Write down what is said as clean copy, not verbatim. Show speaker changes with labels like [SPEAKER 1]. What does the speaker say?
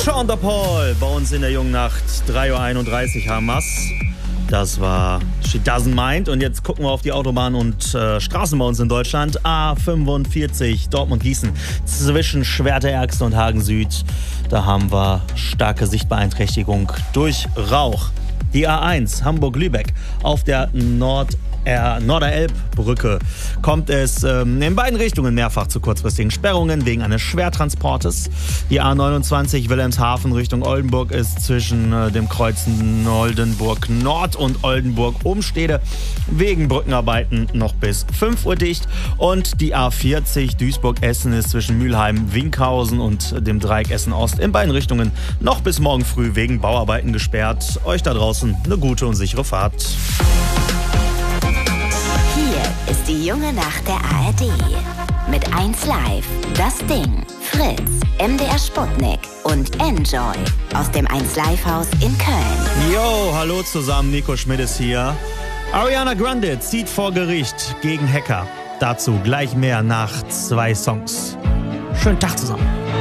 [SPEAKER 1] Sean Paul bei uns in der jungen Nacht. 3:31 Uhr haben wir's. Das war She Doesn't Mind. Und jetzt gucken wir auf die Autobahn und Straßen bei uns in Deutschland. A45 Dortmund-Gießen zwischen Schwerte-Erxte und Hagen Süd. Da haben wir starke Sichtbeeinträchtigung durch Rauch. Die A1 Hamburg-Lübeck auf der Norderelbbrücke kommt es in beiden Richtungen mehrfach zu kurzfristigen Sperrungen wegen eines Schwertransportes. Die A29 Wilhelmshaven Richtung Oldenburg ist zwischen dem Kreuzen Oldenburg Nord und Oldenburg Umstede wegen Brückenarbeiten noch bis 5 Uhr dicht. Und die A40 Duisburg-Essen ist zwischen Mülheim-Winkhausen und dem Dreieck Essen-Ost in beiden Richtungen noch bis morgen früh wegen Bauarbeiten gesperrt. Euch da draußen eine gute und sichere Fahrt.
[SPEAKER 2] Hier ist die junge Nacht der ARD. Mit 1 Live, Das Ding, Fritz, MDR Sputnik und Enjoy aus dem 1 Live Haus in Köln.
[SPEAKER 1] Yo, hallo zusammen, Nico Schmidt ist hier. Ariana Grande zieht vor Gericht gegen Hacker. Dazu gleich mehr nach 2 Songs. Schönen Tag zusammen.